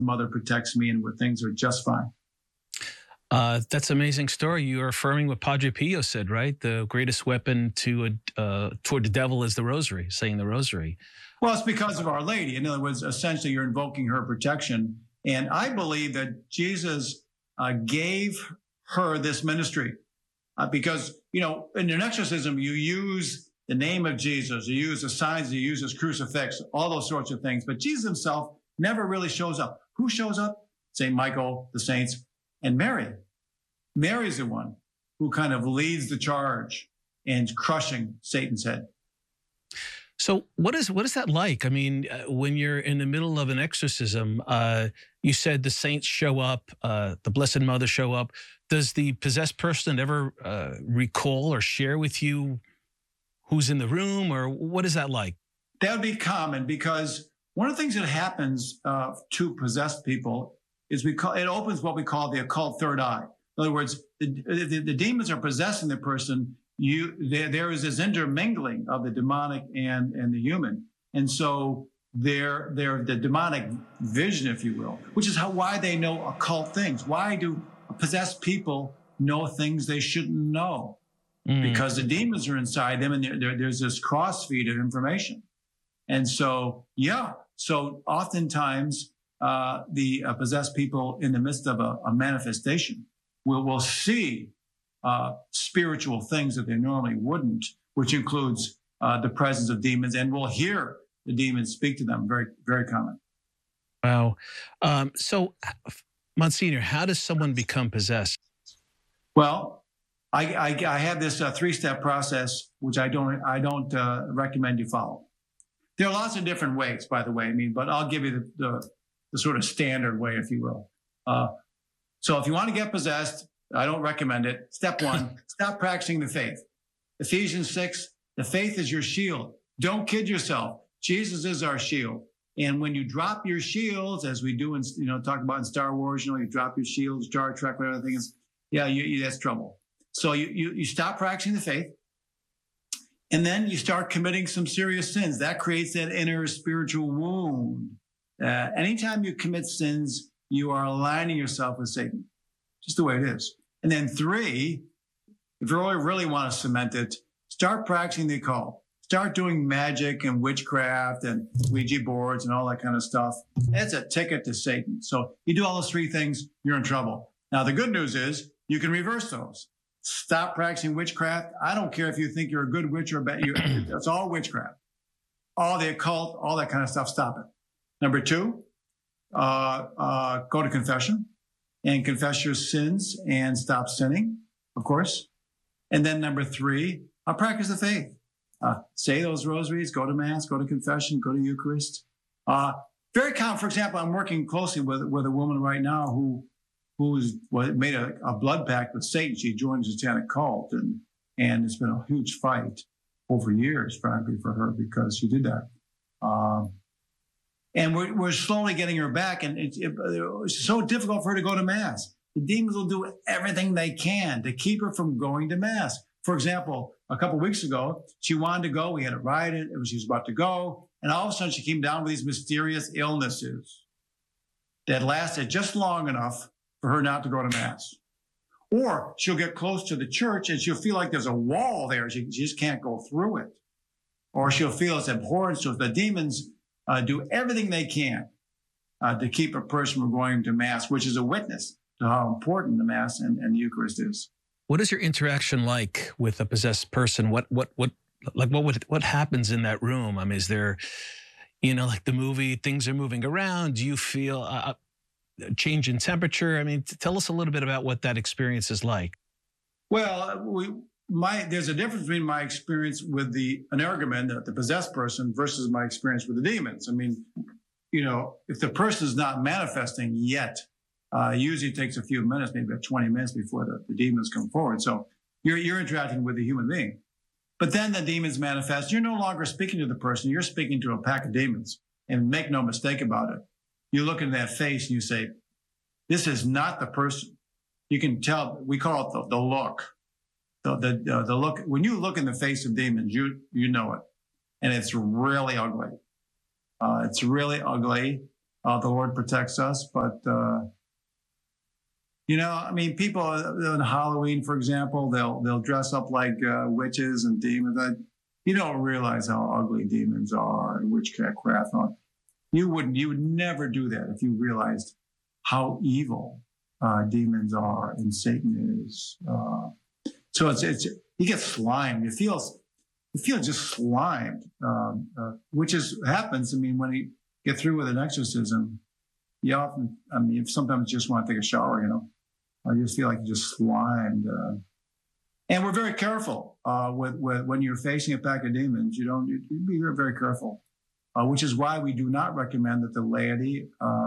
Mother protects me and where things are just fine. That's an amazing story. You are affirming what Padre Pio said, right? The greatest weapon toward the devil is the rosary, saying the rosary. Well, it's because of Our Lady. In other words, essentially, you're invoking her protection. And I believe that Jesus gave her this ministry because, in an exorcism, you use the name of Jesus, you use the signs, you use his crucifix, all those sorts of things. But Jesus himself never really shows up. Who shows up? St. Michael, the saints, and Mary. Mary's the one who kind of leads the charge in crushing Satan's head. So what is that like? I mean, when you're in the middle of an exorcism, you said the saints show up, the Blessed Mother show up. Does the possessed person ever recall or share with you who's in the room, or what is that like? That would be common because one of the things that happens to possessed people is it opens what we call the occult third eye. In other words, the demons are possessing the person. There is this intermingling of the demonic and the human, and so they're the demonic vision, if you will, which is why they know occult things. Why do possessed people know things they shouldn't know? Because the demons are inside them, and there's this cross-feed of information. And so, so oftentimes the possessed people in the midst of a manifestation will see spiritual things that they normally wouldn't, which includes the presence of demons, and will hear the demons speak to them. Very, very common. Wow. So, Monsignor, how does someone become possessed? Well, I have this three-step process, which I don't recommend you follow. There are lots of different ways, by the way. But I'll give you the sort of standard way, if you will. So if you want to get possessed, I don't recommend it. Step one, stop practicing the faith. Ephesians 6, the faith is your shield. Don't kid yourself. Jesus is our shield. And when you drop your shields, as we do talk about in Star Wars, you drop your shields, Star Trek, whatever the thing is, that's trouble. So you stop practicing the faith, and then you start committing some serious sins. That creates that inner spiritual wound. Anytime you commit sins, you are aligning yourself with Satan. Just the way it is. And then 3, if you really want to cement it, start practicing the occult. Start doing magic and witchcraft and Ouija boards and all that kind of stuff. It's a ticket to Satan. So you do all those 3 things, you're in trouble. Now, the good news is you can reverse those. Stop practicing witchcraft. I don't care if you think you're a good witch or a bad. It's all witchcraft. All the occult, all that kind of stuff, stop it. Number 2, go to confession and confess your sins and stop sinning, of course. And then number 3, practice the faith. Say those rosaries, go to Mass, go to confession, go to Eucharist. Very common. For example, I'm working closely with a woman right now who's made a blood pact with Satan. She joined the satanic cult, and it's been a huge fight over years, frankly, for her because she did that. And we're slowly getting her back, and it's so difficult for her to go to Mass. The demons will do everything they can to keep her from going to Mass. For example, a couple of weeks ago, she wanted to go. We had a ride, and she was about to go, and all of a sudden she came down with these mysterious illnesses that lasted just long enough for her not to go to Mass. Or she'll get close to the church, and she'll feel like there's a wall there. She just can't go through it. Or she'll feel it's abhorrent. So the demons do everything they can to keep a person from going to Mass, which is a witness to how important the Mass and the Eucharist is. What is your interaction like with a possessed person? What happens in that room? I mean, is there, like the movie, things are moving around? Do you feel a change in temperature? I mean, tell us a little bit about what that experience is like. Well, there's a difference between my experience with the energumen, the possessed person, versus my experience with the demons. I mean, if the person is not manifesting yet, usually it takes a few minutes, maybe about 20 minutes before the demons come forward. So you're interacting with a human being. But then the demons manifest. You're no longer speaking to the person. You're speaking to a pack of demons. And make no mistake about it. You look in that face and you say, this is not the person. You can tell, we call it the look. The look, when you look in the face of demons, you know it. And it's really ugly. It's really ugly. The Lord protects us, but I mean, people on Halloween, for example, they'll dress up like witches and demons. You don't realize how ugly demons are and witchcraft. You would never do that if you realized how evil demons are and Satan is. So it's you get slimed. You feel just slimed, which happens. I mean, when you get through with an exorcism, you often, you sometimes just want to take a shower. I just feel like you're just slimed. And we're very careful with when you're facing a pack of demons. You be very, very careful, which is why we do not recommend that the laity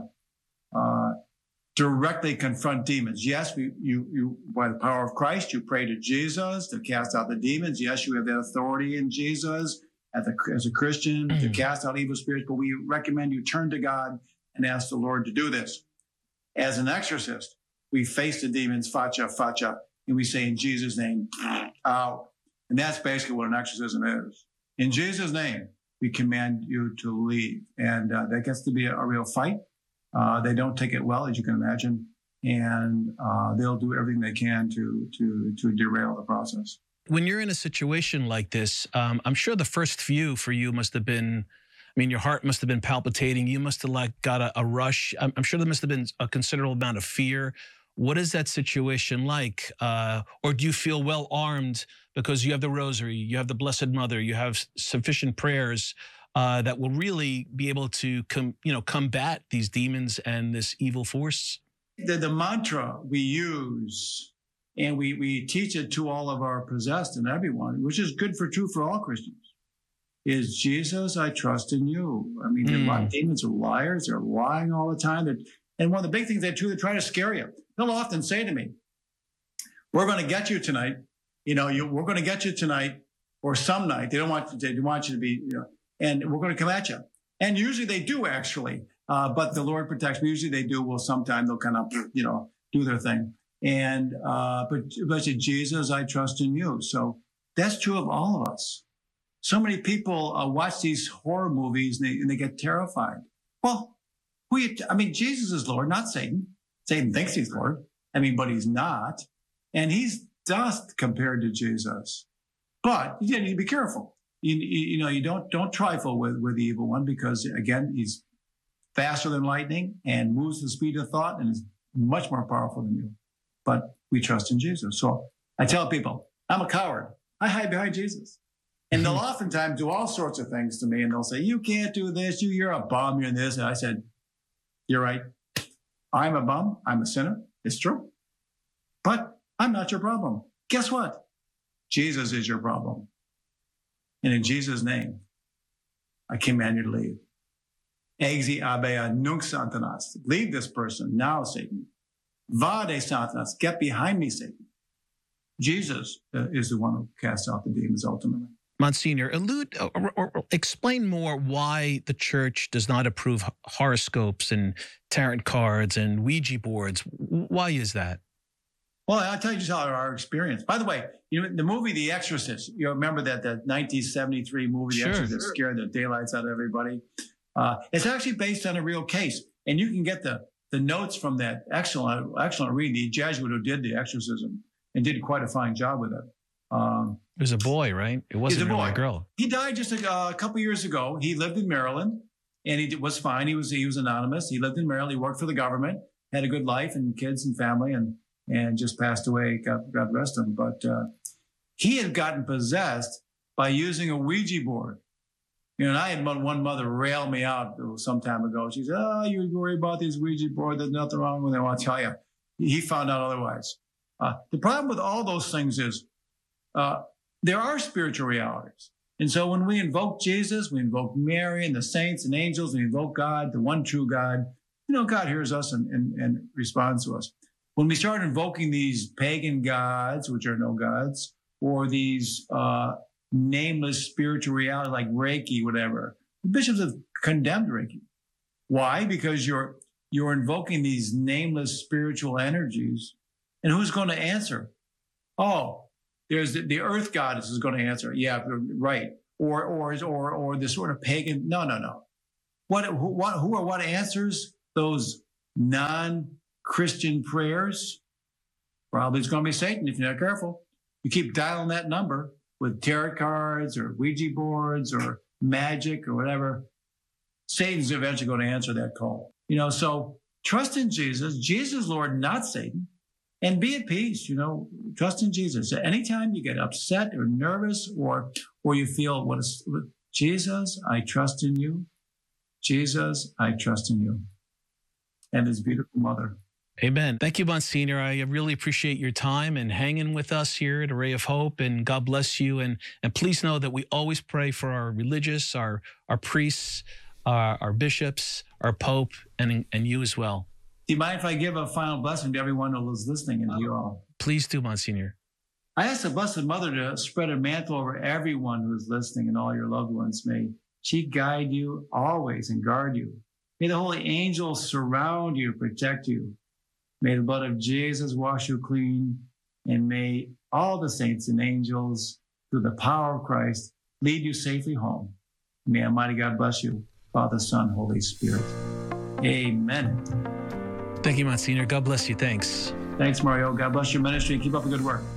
directly confront demons. Yes, you by the power of Christ, you pray to Jesus to cast out the demons. Yes, you have that authority in Jesus as a Christian to cast out evil spirits, but we recommend you turn to God and ask the Lord to do this. As an exorcist, we face the demons, facha, and we say in Jesus' name, out. And that's basically what an exorcism is. In Jesus' name, we command you to leave. And that gets to be a real fight. They don't take it well, as you can imagine, and they'll do everything they can to derail the process. When you're in a situation like this, I'm sure the first few for you must have been, your heart must have been palpitating. You must have got a rush. I'm sure there must have been a considerable amount of fear. What is that situation like? Or do you feel well armed because you have the rosary, you have the Blessed Mother, you have sufficient prayers that will really be able to combat these demons and this evil force? The mantra we use, and we teach it to all of our possessed and everyone, which is true for all Christians, is Jesus, I trust in you. Demons are liars. They're lying all the time. And one of the big things they do, they try to scare you. They'll often say to me, we're going to get you tonight. We're going to get you tonight or some night. They want you to be, and we're going to come at you. And usually they do actually, but the Lord protects me. Usually they do. Well, sometime they'll kind of, do their thing. And, but Jesus, I trust in you. So that's true of all of us. So many people watch these horror movies and they get terrified. Well, Jesus is Lord, not Satan. Satan thinks he's Lord. But he's not. And he's dust compared to Jesus. But you need to be careful. You don't trifle with the evil one, because again, he's faster than lightning and moves the speed of thought and is much more powerful than you. But we trust in Jesus. So I tell people, I'm a coward. I hide behind Jesus. And they'll oftentimes do all sorts of things to me. And they'll say, you can't do this. You're a bum. You're this. And I said, you're right. I'm a bum. I'm a sinner. It's true. But I'm not your problem. Guess what? Jesus is your problem. And in Jesus' name, I command you to leave. Exi abea nunc Satanas. Leave this person now, Satan. Vade Satanas. Get behind me, Satan. Jesus is the one who casts out the demons ultimately. Monsignor, or explain more why the church does not approve horoscopes and tarot cards and Ouija boards. Why is that? Well, I'll tell you just our experience. By the way, the movie The Exorcist, you remember that 1973 movie, The Exorcist, that scared the daylights out of everybody? It's actually based on a real case. And you can get the notes from that excellent read, the Jesuit who did the exorcism and did quite a fine job with it. It was a boy, right? It wasn't really a girl. He died just a couple years ago. He lived in Maryland, and he was fine. He was anonymous. He lived in Maryland. He worked for the government, had a good life and kids and family, and just passed away. God rest him. But he had gotten possessed by using a Ouija board. And I had one mother rail me out some time ago. She said, "Oh, you worry about these Ouija boards. There's nothing wrong with them." I'll tell you, he found out otherwise. The problem with all those things is there are spiritual realities. And so when we invoke Jesus, we invoke Mary and the saints and angels, we invoke God, the one true God, God hears us and responds to us. When we start invoking these pagan gods, which are no gods, or these nameless spiritual reality like Reiki, whatever, the bishops have condemned Reiki. Why? Because you're invoking these nameless spiritual energies. And who's going to answer? Oh, there's the earth goddess is going to answer. Yeah, right. Or the sort of pagan. No. who or what answers those non-Christian prayers? Probably it's going to be Satan if you're not careful. You keep dialing that number with tarot cards or Ouija boards or magic or whatever. Satan's eventually going to answer that call. So trust in Jesus. Jesus is Lord, not Satan. And be at peace, trust in Jesus. Anytime you get upset or nervous or you feel, Jesus, I trust in you. Jesus, I trust in you. And his beautiful mother. Amen. Thank you, Monsignor. I really appreciate your time and hanging with us here at Array of Hope, and God bless you. And please know that we always pray for our religious, our priests, our bishops, our Pope, and you as well. Do you mind if I give a final blessing to everyone who is listening and to you all? Please do, Monsignor. I ask the Blessed Mother to spread a mantle over everyone who is listening and all your loved ones. May she guide you always and guard you. May the holy angels surround you, protect you. May the blood of Jesus wash you clean. And may all the saints and angels, through the power of Christ, lead you safely home. May Almighty God bless you, Father, Son, Holy Spirit. Amen. Thank you, Monsignor. God bless you. Thanks. Thanks, Mario. God bless your ministry and keep up the good work.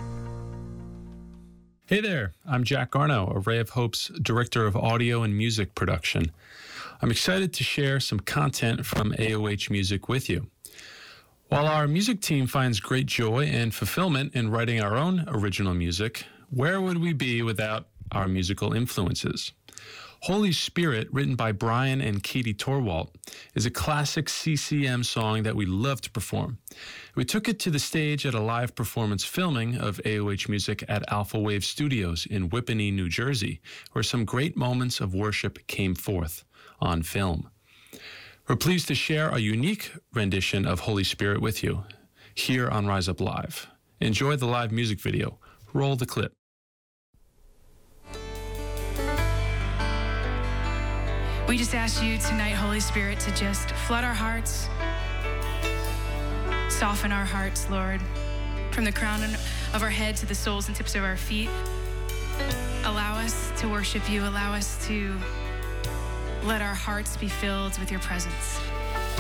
Hey there, I'm Jack Garno, Array of Hope's Director of Audio and Music Production. I'm excited to share some content from AOH Music with you. While our music team finds great joy and fulfillment in writing our own original music, where would we be without our musical influences? Holy Spirit, written by Brian and Katie Torwalt, is a classic CCM song that we love to perform. We took it to the stage at a live performance filming of AOH Music at Alpha Wave Studios in Whippany, New Jersey, where some great moments of worship came forth on film. We're pleased to share a unique rendition of Holy Spirit with you here on Rise Up Live. Enjoy the live music video. Roll the clip. We just ask you tonight, Holy Spirit, to just flood our hearts, soften our hearts, Lord, from the crown of our head to the soles and tips of our feet. Allow us to worship you. Allow us to let our hearts be filled with your presence.